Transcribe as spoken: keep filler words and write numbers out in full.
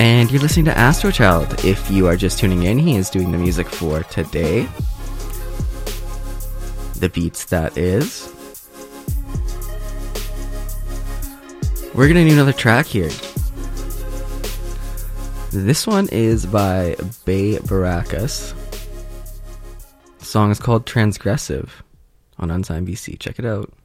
And you're listening to Astrochild. If you are just tuning in, he is doing the music for today. The beats, that is. We're gonna do another track here. This one is by Bay Baracus. The song is called Transgressive on Unsigned B C. Check it out.